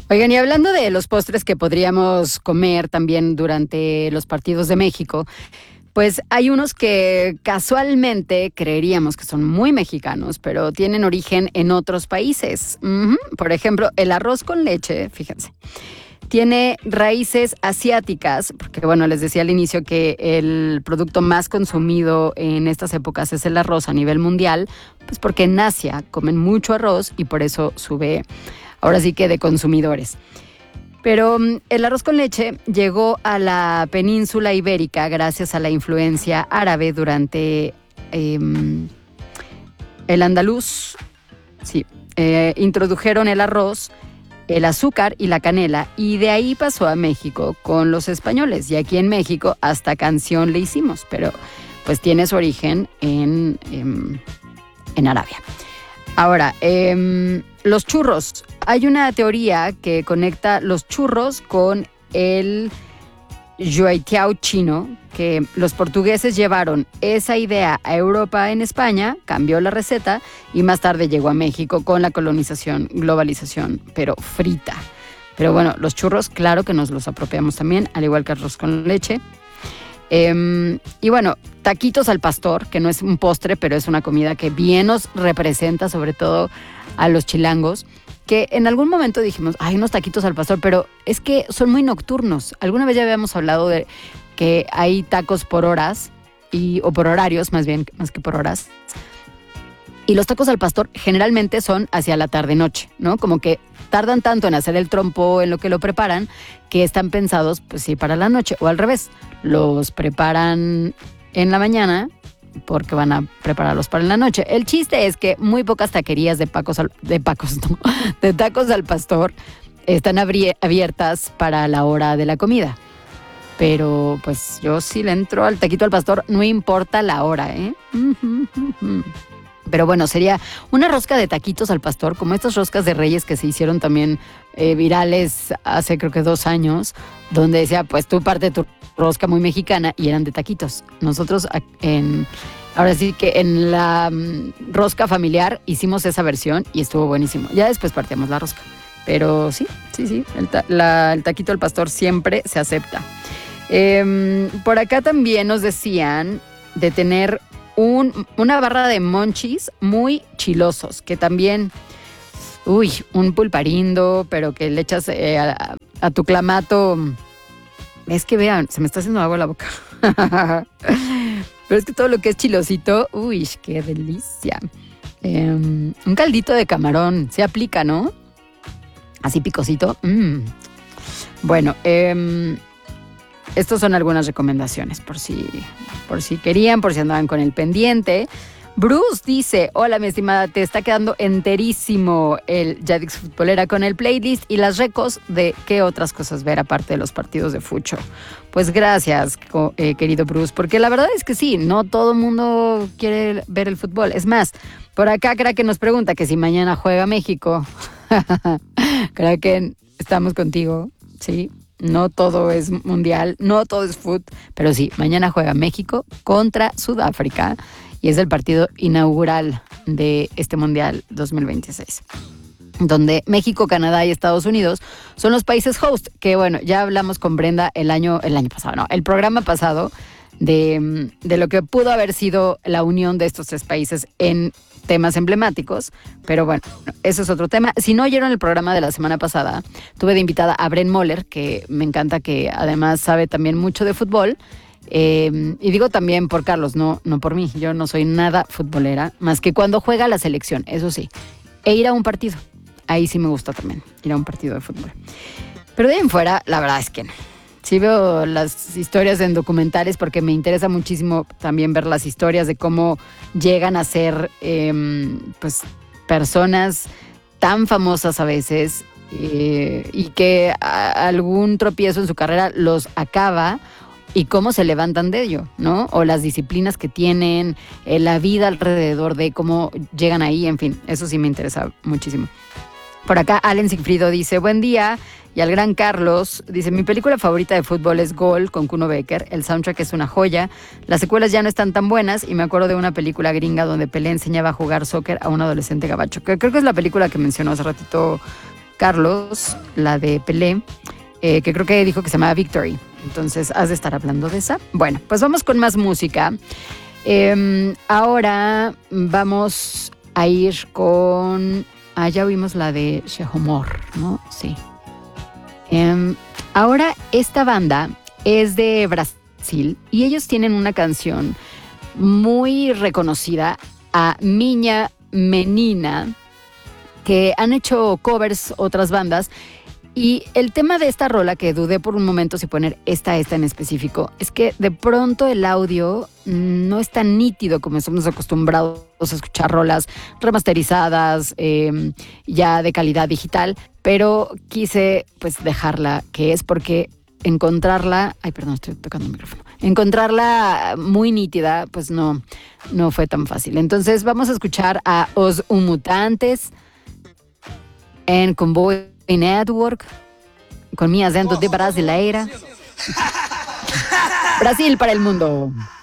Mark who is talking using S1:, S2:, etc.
S1: Oigan, y hablando de los postres que podríamos comer también durante los partidos de México, pues hay unos que casualmente creeríamos que son muy mexicanos, pero tienen origen en otros países. Por ejemplo, el arroz con leche, fíjense, tiene raíces asiáticas, porque bueno, les decía al inicio que el producto más consumido en estas épocas es el arroz a nivel mundial, pues porque en Asia comen mucho arroz y por eso sube, ahora sí que de consumidores. Pero el arroz con leche llegó a la península ibérica gracias a la influencia árabe durante el andaluz. Sí, introdujeron el arroz, el azúcar y la canela, y de ahí pasó a México con los españoles. Y aquí en México hasta canción le hicimos, pero pues tiene su origen en Arabia. Ahora, los churros. Hay una teoría que conecta los churros con el yoitiao chino, que los portugueses llevaron esa idea a Europa en España, cambió la receta y más tarde llegó a México con la colonización, globalización, pero frita. Pero bueno, los churros, claro que nos los apropiamos también, al igual que arroz con leche. Y bueno, taquitos al pastor, que no es un postre, pero es una comida que bien nos representa, sobre todo a los chilangos, que en algún momento dijimos, hay unos taquitos al pastor, pero es que son muy nocturnos. Alguna vez ya habíamos hablado de que hay tacos por horas, o por horarios, más bien, más que por horas. Y los tacos al pastor generalmente son hacia la tarde-noche, ¿no? Como que tardan tanto en hacer el trompo, en lo que lo preparan, que están pensados, pues sí, para la noche. O al revés, los preparan en la mañana porque van a prepararlos para la noche. El chiste es que muy pocas taquerías de tacos al pastor están abiertas para la hora de la comida. Pero pues yo sí le entro al taquito al pastor, no importa la hora, ¿eh? Pero bueno, sería una rosca de taquitos al pastor, como estas roscas de Reyes que se hicieron también virales hace creo que 2 años, donde decía, pues tú parte tu rosca muy mexicana, y eran de taquitos. Nosotros ahora sí que en la rosca familiar hicimos esa versión y estuvo buenísimo. Ya después partíamos la rosca. Pero sí, el taquito al pastor siempre se acepta. Por acá también nos decían de tener una barra de monchis muy chilosos, que también, un pulparindo, pero que le echas a tu clamato. Es que vean, se me está haciendo agua la boca. Pero es que todo lo que es chilosito, qué delicia. Un caldito de camarón, se aplica, ¿no? Así picosito. Bueno, estas son algunas recomendaciones por si querían, por si andaban con el pendiente. Bruce dice, hola mi estimada, te está quedando enterísimo el Yadix Futbolera con el playlist y las recos de qué otras cosas ver aparte de los partidos de fucho. Pues gracias, querido Bruce, porque la verdad es que sí, no todo el mundo quiere ver el fútbol. Es más, por acá Kraken nos pregunta que si mañana juega México. Kraken, estamos contigo, ¿sí? No todo es mundial, no todo es fútbol, pero sí, mañana juega México contra Sudáfrica y es el partido inaugural de este Mundial 2026, donde México, Canadá y Estados Unidos son los países host, que bueno, ya hablamos con Brenda el programa pasado de lo que pudo haber sido la unión de estos 3 países en temas emblemáticos, pero bueno, eso es otro tema. Si no oyeron el programa de la semana pasada, tuve de invitada a Bren Moller, que me encanta, que además sabe también mucho de fútbol, y digo también por Carlos, no por mí. Yo no soy nada futbolera, más que cuando juega la selección, eso sí, e ir a un partido, ahí sí me gusta también, ir a un partido de fútbol. Pero de ahí en fuera, la verdad es que no. Sí veo las historias en documentales porque me interesa muchísimo también ver las historias de cómo llegan a ser pues personas tan famosas a veces y que algún tropiezo en su carrera los acaba y cómo se levantan de ello, ¿no? O las disciplinas que tienen, la vida alrededor de cómo llegan ahí, en fin, eso sí me interesa muchísimo. Por acá Allen Sigfrido dice, buen día. Y al gran Carlos dice, mi película favorita de fútbol es Gol, con Kuno Becker. El soundtrack es una joya. Las secuelas ya no están tan buenas y me acuerdo de una película gringa donde Pelé enseñaba a jugar soccer a un adolescente gabacho. Que creo que es la película que mencionó hace ratito Carlos, la de Pelé, que creo que dijo que se llamaba Victory. Entonces, has de estar hablando de esa. Bueno, pues vamos con más música. Ahora vamos a ir con... ya oímos la de Shehomor, ¿no? Sí. Ahora esta banda es de Brasil y ellos tienen una canción muy reconocida, a Minha Menina, que han hecho covers otras bandas. Y el tema de esta rola, que dudé por un momento si poner esta en específico, es que de pronto el audio no es tan nítido como estamos acostumbrados a escuchar rolas remasterizadas, ya de calidad digital, pero quise pues dejarla que es, porque encontrarla, perdón, estoy tocando el micrófono, encontrarla muy nítida pues no fue tan fácil. Entonces vamos a escuchar a Os Mutantes en Comboio Network, con mi acento de brasileira. Brasil para el mundo.